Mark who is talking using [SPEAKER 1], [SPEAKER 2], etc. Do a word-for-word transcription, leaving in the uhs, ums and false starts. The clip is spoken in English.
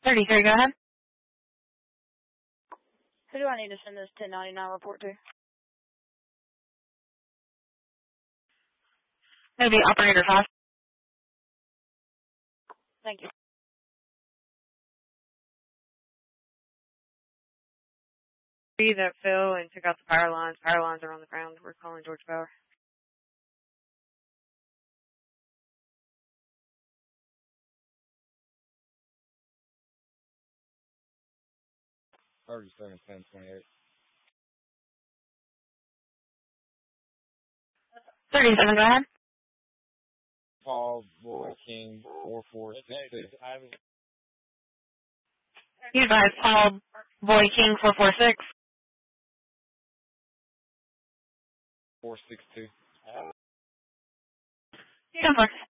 [SPEAKER 1] thirty-three, go ahead.
[SPEAKER 2] Who do I need to send this ten ninety-nine report to?
[SPEAKER 1] Maybe operator five.
[SPEAKER 2] Thank you.
[SPEAKER 3] That fell and took out the power lines. Power lines are on the ground. We're calling Georgia Power.
[SPEAKER 4] thirty-seven, ten, twenty-eight.
[SPEAKER 1] thirty-seven, go ahead.
[SPEAKER 4] Paul Boy King four four six six.
[SPEAKER 1] You advise Paul Boy King four four six.
[SPEAKER 4] four six two.
[SPEAKER 1] ten four.